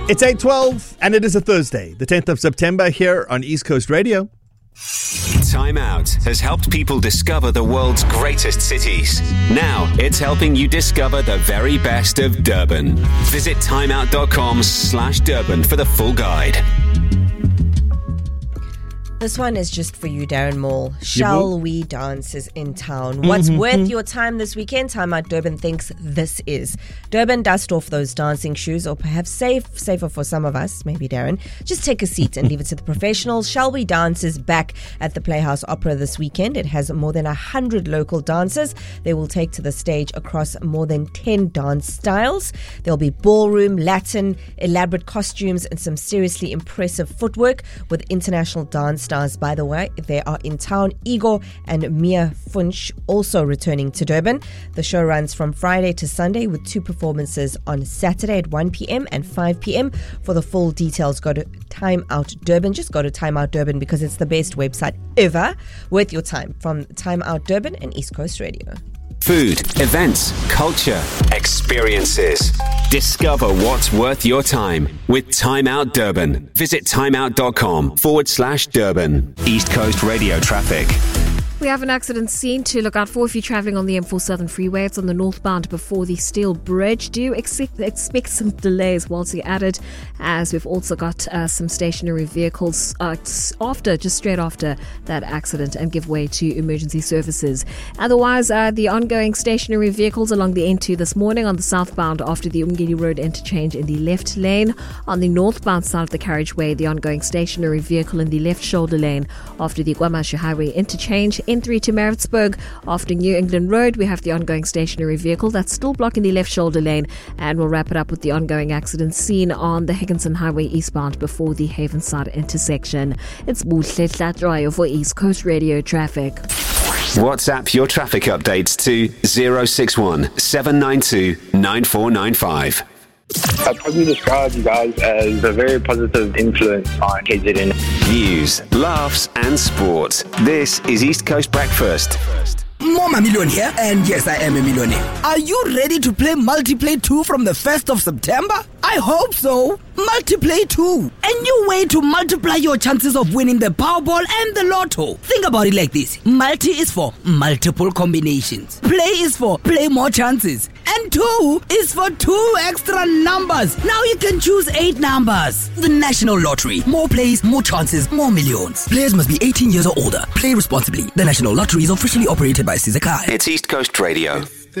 It's 8:12 and it is a Thursday, the 10th of September here on East Coast Radio. Time Out has helped people discover the world's greatest cities. Now it's helping you discover the very best of Durban. Visit timeout.com/Durban for the full guide. This one is just for you, Darren Moore. Shall We Dance is in town. What's worth your time this weekend? Time Out Durban thinks this is. Durban, dust off those dancing shoes, or perhaps safer for some of us, maybe Darren. Just take a seat and leave it to the professionals. Shall We Dance is back at the Playhouse Opera this weekend. It has more than 100 local dancers. They will take to the stage across more than 10 dance styles. There'll be ballroom, Latin, elaborate costumes, and some seriously impressive footwork with international dance stars. By the way, they are in town. Igor and Mia Funch also returning to Durban. The show runs from Friday to Sunday with 2 performances on Saturday at 1 p.m. and 5 p.m. For the full details, go to Time Out Durban. Just go to Time Out Durban because it's the best website ever. Worth your time. From Time Out Durban and East Coast Radio. Food, events, culture, experiences. Discover what's worth your time with Time Out Durban. Visit timeout.com/Durban. East Coast Radio traffic. We have an accident scene to look out for if you're travelling on the M4 Southern Freeway. It's on the northbound before the Steel Bridge. Do expect some delays whilst you're at it, as we've also got some stationary vehicles just straight after that accident, and give way to emergency services. Otherwise, the ongoing stationary vehicles along the N2 this morning on the southbound after the Umgidi Road interchange in the left lane. On the northbound side of the carriageway, the ongoing stationary vehicle in the left shoulder lane after the KwaMashu Highway interchange. N3 to Maritzburg after New England Road, we have the ongoing stationary vehicle that's still blocking the left shoulder lane, and we'll wrap it up with the ongoing accident seen on the Higginson Highway eastbound before the Havenside intersection. It's Buhle Tlatroyo for East Coast Radio traffic. WhatsApp your traffic updates to 061 792 9495. I'd probably describe you guys as a very positive influence on KZN. News, laughs and sport. This is East Coast Breakfast. Mama Million here, and yes, I am a millionaire. Are you ready to play Multiplay 2 from the 1st of September? I hope so. Multiplay 2. A new way to multiply your chances of winning the Powerball and the Lotto. Think about it like this. Multi is for multiple combinations. Play is for play more chances. And 2 is for 2 extra numbers. Now you can choose 8 numbers. The National Lottery. More plays, more chances, more millions. Players must be 18 years or older. Play responsibly. The National Lottery is officially operated by Sizakai. It's East Coast Radio.